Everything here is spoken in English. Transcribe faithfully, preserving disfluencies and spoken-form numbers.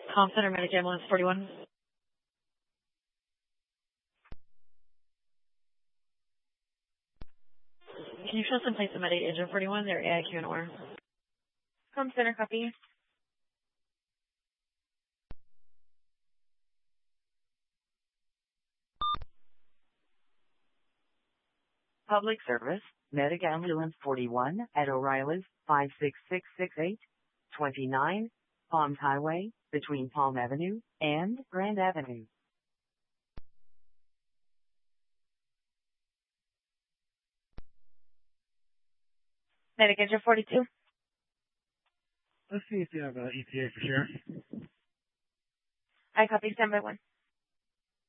Palm Center Medic Ambulance forty-one. Can you show us in place of Medic Agent forty-one? They're A I Q and O R. Palm Center copy. Public service, Medic Ambulance forty-one at O'Reilly's five six six six eight, twenty-nine Palms Highway, between Palm Avenue and Grand Avenue. Medic Agent forty-two. Let's see if you have uh, E T A for sure. I copy, stand by one.